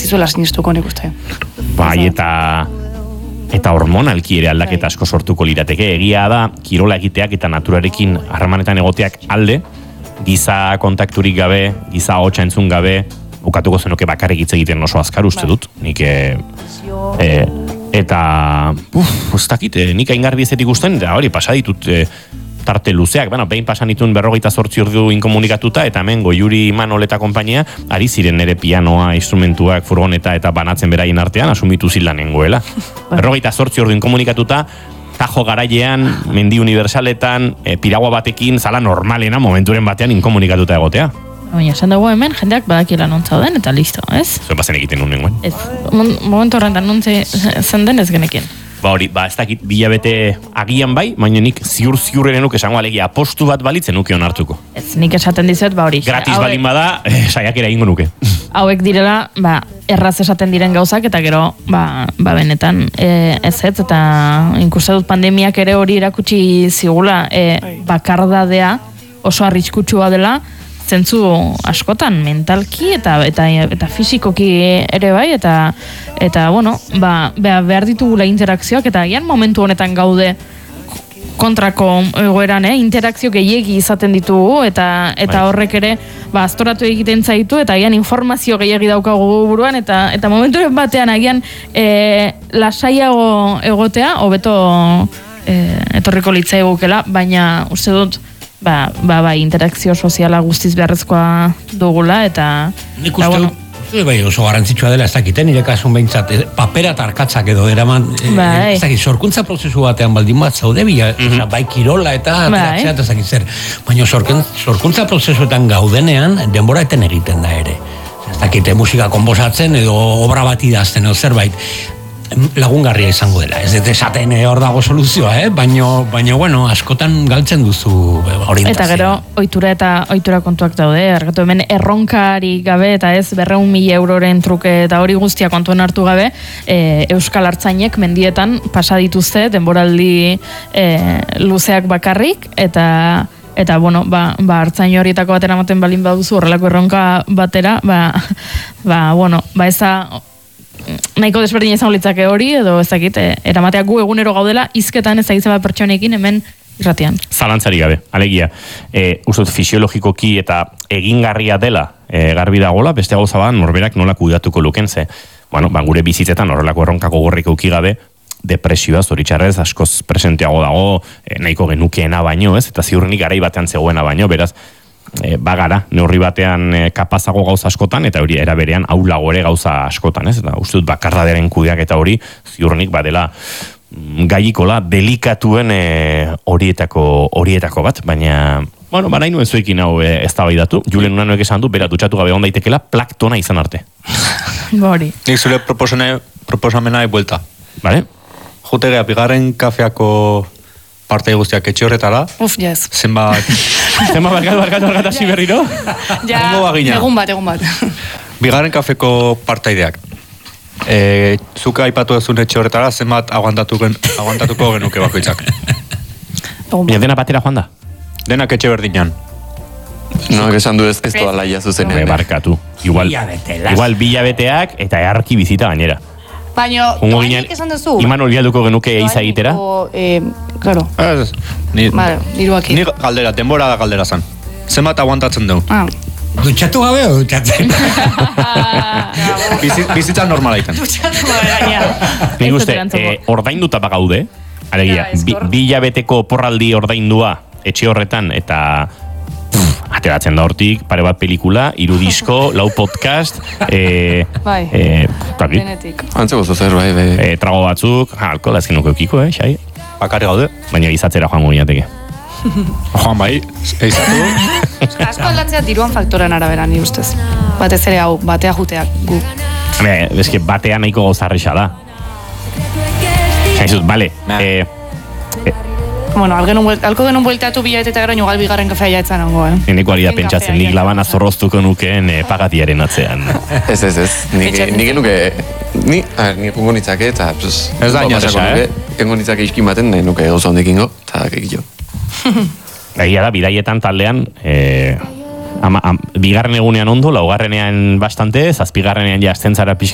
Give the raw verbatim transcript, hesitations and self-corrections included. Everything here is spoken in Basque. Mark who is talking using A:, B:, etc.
A: zizuela sinistuko nik uste.
B: Bai, eta eta hormonalki ere aldaketa asko sortuko lirateke. Egia da, kirola egiteak eta naturarekin harremanetan egoteak alde, giza kontakturik gabe, giza hotsa entzun gabe, bukatuko zenuke bakarrik hitz egiten oso azkar uste dut. Nik e, e, eta uf, ez dakit, e, nik aingarbi ez ikusten, da hori pasa ditut e, tarte luzeak, bueno, behin pasan ditun berrogeita zortzi ordu inkomunikatuta, eta hemen Goiuri Manol eta konpainia, ari ziren nere pianoa, instrumentuak, furgoneta eta banatzen beraien artean, asumitu zilan nengoela. berrogeita zortzi ordu inkomunikatuta, Tajo garailean, mendi universaletan, e, piragua batekin, zala normalena momenturen batean inkomunikatuta egotea.
C: Baina, esan dago hemen, jendeak badakila nontza den, eta listo, ez?
B: Zuen bazen egiten nun nengoen.
C: Ez, momentu horrentan nontze zen den ez genekin.
B: Ba hori, ba ez dakit bilabete agian bai, baina nik ziur-ziurren enuk esango alegia postu bat balitzen nuke onartuko.
C: Ez, nik esaten dizuet, ba hori.
B: Gratis
C: hauek,
B: balin bada, eh, saiakera egingo nuke.
C: Hauek direla, ba, erraz esaten diren gauzak, eta gero, ba, ba benetan e, ez ez, eta ikuste dut pandemiak ere hori erakutsi zigula, e, bakardadea oso arriskutsua dela, zentzu askotan mentalki eta eta eta fisikoki ere bai, eta eta bueno, ba behar ditugula interakzioak, eta agian momentu honetan gaude kontrako egoeran, eh, interakzio gehiegi izaten ditugu, eta eta horrek ere ba aztoratu egiten zaitu, eta agian informazio gehiegi daukagu buruan, eta eta momenturen batean agian e, lasaiago egotea hobeto e, etorriko litzaigukela, baina uste dut ba, ba, ba, interakzio soziala guztiz beharrezkoa dugula, eta
D: nik uste dut, bueno, bai, oso garrantzitsua dela ez dakiten, nire kasun behintzat, papera eta arkatzak edo eraman, bai. Ez dakit, sorkuntza prozesu batean baldin bat zaude, bila, mm-hmm. bai kirola eta ateratzea, eta ez dakit zer, baina sorkuntza prozesuetan gaudenean, denbora eten egiten da ere. Ez dakit, musika konposatzen edo obra bat idazten edo zerbait, lagungarria izango dela. Ez dut esaten hor dago soluzioa, eh? Baina, baina, bueno, askotan galtzen duzu orientazioa. Eta
C: gero, ohitura eta ohitura kontuak daude, ergatu hemen erronkari gabe, eta ez berreun mila euroren truke eta hori guztia kontuan hartu gabe, e, Euskal Artzainek mendietan pasa dituzte denboraldi e, luzeak bakarrik, eta eta, bueno, ba, ba artzain horietako batera maten balin baduzu horrelako erronka batera, ba, ba bueno, ba eza nahiko desberdin izango litzake hori, edo ez dakit, eramatea gu egunero gaudela, izketan ez dakit bat pertsonekin hemen irratian.
B: Zalantzari gabe, alegia, e, uste fisiologikoki eta egingarria dela e, garbi dagola, beste gauza bat norberak nola kudatuko luken, ze, bueno, ba, gure bizitzetan horrelako erronkako gorrik euki gabe, depresioa, zoritxarrez, askoz presenteago dago, e, nahiko genukeena baino, ez, eta ziurrenik garai batean zegoena baino, beraz, E, bagara, neurri batean e, kapazago gauza askotan, eta hori era berean aulago ere gauza askotan, ez? Eta uste dut bakardaderen kudeak eta hori ziurrenik badela gaikola delikatuen e, horietako horietako bat, baina bueno, ba nahi nuen zuekin hau e, ez da baidatu, Julen Unanoek esan du, bera dutxatu gabe ondaitekela plaktona izan arte.
C: Bori.
E: Nik zure proposamena e buelta.
B: Vale?
E: Jutegea, bigarren kafeako parte guztiak etxe horretara.
A: Uf, yes.
E: Zenbat...
B: Zenbat barkatu, barkatu, barkatu, hasi berri, no?
A: Ja, egun bat, egun bat.
E: Bigarren kafeko partaideak. E, zuka aipatu ezun etxe horretara, zenbat aguantatuko, aguantatuko genuke bakoitzak.
B: Baina dena batera joan da?
E: Denak etxe berdinan.
F: No, esan du ez, ez doa laia zuzenean.
B: Barkatu. Igual, igual bilabeteak eta earki bizita gainera.
A: Baina, doainik esan duzu?
B: Iman olbialduko genuke eiza egitera?
A: Eh, claro.
E: Ez, ni,
A: vale, diruak
E: ni galdera, denbora da galdera zan. Zenbat aguantatzen dugu?
A: Ah.
D: Dutxatu gabe o dutxatzen?
E: Bizi, bizitza normala iten.
A: Dutxatu gabe gaina.
B: Nik uste, eh, ordainduta bagaude, alegia, bi, bi hilabeteko porraldi ordaindua etxe horretan, eta ateratzen da hortik, pare bat pelikula, hiru disko, lau podcast, eh,
A: bai,
B: eh,
A: genetik.
F: Antzeko zuzer, bai, bai.
B: Eh, trago batzuk, alkola ezkin nuko eukiko, eh, xai?
E: Bakarri gaude.
B: Baina izatzera joango ginateke.
E: Joan bai, eizatu.
A: Asko aldatzea diruan faktoren arabera, ni ustez. Batez ere hau, batea juteak gu.
B: Hame, eske batea nahiko gozarrixa da. Zaizut, bale, eh,
A: Bueno, alko genuen bueltatu bilabete eta gero gal bigarren kafea jaetzen ongo, eh?
B: Eneko ari da pentsatzen, nik labana zorroztuko nukeen eh, pagatiaren atzean.
F: Ez, ez, ez. Nik genuke... Ni, a ver, ni egungo nitzake, eta... Pues,
E: ez da inazesa, eh?
F: Egungo nitzake iskin baten, nahi nuke gauza hondekingo, eta kekillo.
B: Egia da, bidaietan taldean, eh, ama, am, bigarren egunean ondo, laugarrenean bastante, zazpigarrenean ja azten zara pixka